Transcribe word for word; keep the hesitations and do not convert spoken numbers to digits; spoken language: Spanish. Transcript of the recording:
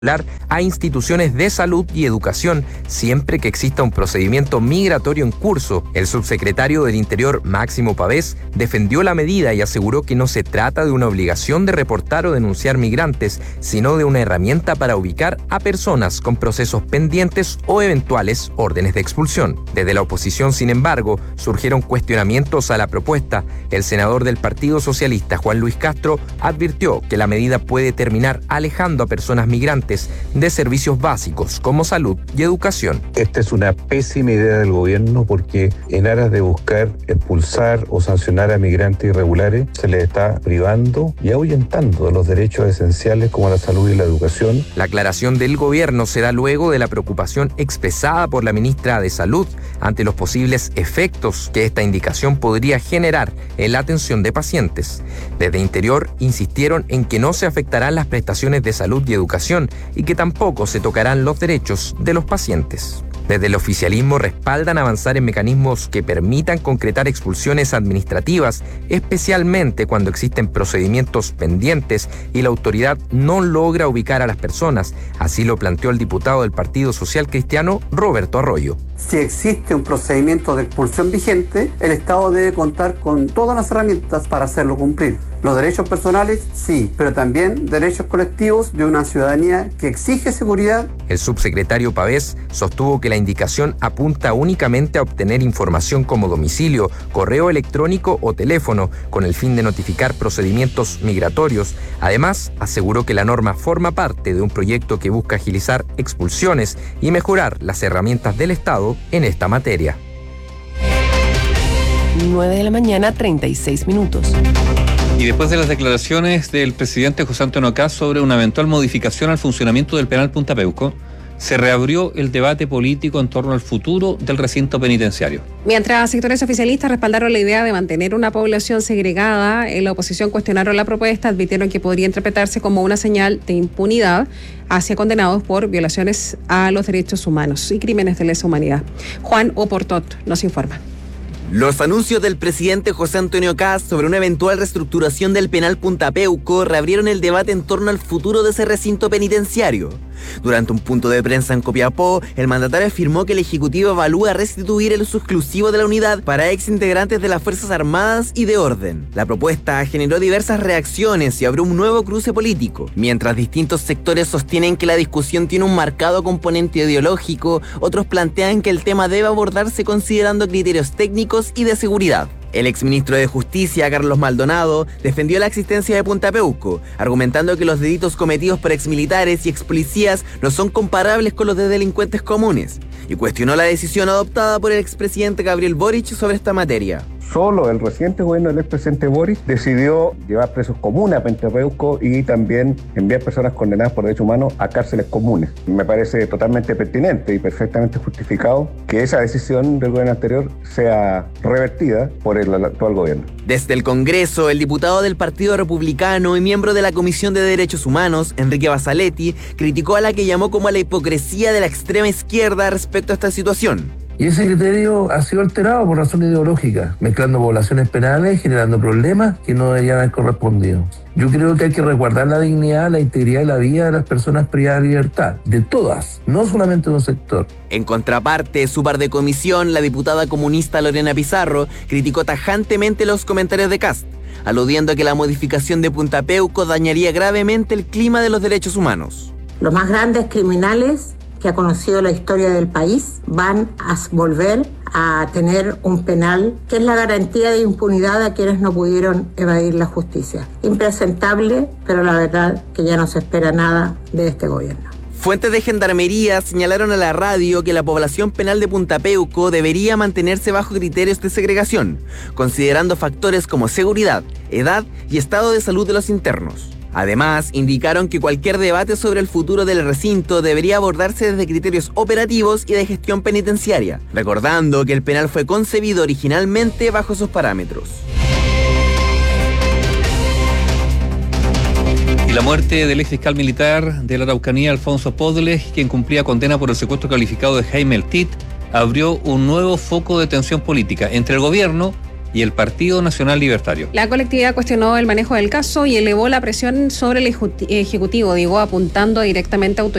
a instituciones de salud y educación siempre que exista un procedimiento migratorio en curso. El subsecretario del Interior, Máximo Pavés, defendió la medida y aseguró que no se trata de una obligación de reportar o denunciar migrantes, sino de una herramienta para ubicar a personas con procesos pendientes o eventuales órdenes de expulsión. Desde la oposición, sin embargo, surgieron cuestionamientos a la propuesta. El senador del Partido Socialista, Juan Luis Castro, advirtió que la medida puede terminar alejando a personas migrantes de servicios básicos como salud y educación. Esta es una pésima idea del gobierno porque en aras de buscar expulsar o sancionar a migrantes irregulares se les está privando y ahuyentando de los derechos esenciales como la salud y la educación. La aclaración del gobierno se da luego de la preocupación expresada por la ministra de Salud ante los posibles efectos que esta indicación podría generar en la atención de pacientes. Desde Interior insistieron en que no se afectarán las prestaciones de salud y educación y que tampoco se tocarán los derechos de los pacientes. Desde el oficialismo respaldan avanzar en mecanismos que permitan concretar expulsiones administrativas, especialmente cuando existen procedimientos pendientes y la autoridad no logra ubicar a las personas. Así lo planteó el diputado del Partido Social Cristiano, Roberto Arroyo. Si existe un procedimiento de expulsión vigente, el Estado debe contar con todas las herramientas para hacerlo cumplir. Los derechos personales, sí, pero también derechos colectivos de una ciudadanía que exige seguridad. El subsecretario Pavés sostuvo que la indicación apunta únicamente a obtener información como domicilio, correo electrónico o teléfono, con el fin de notificar procedimientos migratorios. Además, aseguró que la norma forma parte de un proyecto que busca agilizar expulsiones y mejorar las herramientas del Estado en esta materia. nueve de la mañana, treinta y seis minutos. Y después de las declaraciones del presidente José Antonio Kast sobre una eventual modificación al funcionamiento del penal Punta Peuco, se reabrió el debate político en torno al futuro del recinto penitenciario. Mientras sectores oficialistas respaldaron la idea de mantener una población segregada, en la oposición cuestionaron la propuesta, advirtieron que podría interpretarse como una señal de impunidad hacia condenados por violaciones a los derechos humanos y crímenes de lesa humanidad. Juan Oportot nos informa. Los anuncios del presidente José Antonio Kast sobre una eventual reestructuración del penal Punta Peuco reabrieron el debate en torno al futuro de ese recinto penitenciario. Durante un punto de prensa en Copiapó, el mandatario afirmó que el Ejecutivo evalúa restituir el uso exclusivo de la unidad para exintegrantes de las Fuerzas Armadas y de Orden. La propuesta generó diversas reacciones y abrió un nuevo cruce político. Mientras distintos sectores sostienen que la discusión tiene un marcado componente ideológico, otros plantean que el tema debe abordarse considerando criterios técnicos y de seguridad. El exministro de Justicia, Carlos Maldonado, defendió la existencia de Punta Peuco, argumentando que los delitos cometidos por exmilitares y expolicías no son comparables con los de delincuentes comunes, y cuestionó la decisión adoptada por el expresidente Gabriel Boric sobre esta materia. Solo el reciente gobierno del expresidente Boric decidió llevar presos comunes a Punta Peuco y también enviar personas condenadas por derechos humanos a cárceles comunes. Me parece totalmente pertinente y perfectamente justificado que esa decisión del gobierno anterior sea revertida por el actual gobierno. Desde el Congreso, el diputado del Partido Republicano y miembro de la Comisión de Derechos Humanos, Enrique Basaletti, criticó a la que llamó como la hipocresía de la extrema izquierda respecto a esta situación. Y ese criterio ha sido alterado por razones ideológicas, mezclando poblaciones penales, generando problemas que no deberían haber correspondido. Yo creo que hay que resguardar la dignidad, la integridad y la vida de las personas privadas de libertad, de todas, no solamente de un sector. En contraparte, su par de comisión, la diputada comunista Lorena Pizarro, criticó tajantemente los comentarios de Kast, aludiendo a que la modificación de Punta Peuco dañaría gravemente el clima de los derechos humanos. Los más grandes criminales que ha conocido la historia del país van a volver a tener un penal que es la garantía de impunidad a quienes no pudieron evadir la justicia. Impresentable, pero la verdad que ya no se espera nada de este gobierno. Fuentes de Gendarmería señalaron a la radio que la población penal de Punta Peuco debería mantenerse bajo criterios de segregación, considerando factores como seguridad, edad y estado de salud de los internos. Además, indicaron que cualquier debate sobre el futuro del recinto debería abordarse desde criterios operativos y de gestión penitenciaria, recordando que el penal fue concebido originalmente bajo esos parámetros. Y la muerte del ex fiscal militar de la Araucanía, Alfonso Podles, quien cumplía condena por el secuestro calificado de Jaime El Tit, abrió un nuevo foco de tensión política entre el gobierno y el Partido Nacional Libertario. La colectividad cuestionó el manejo del caso y elevó la presión sobre el ejecutivo, digo, apuntando directamente a autoridades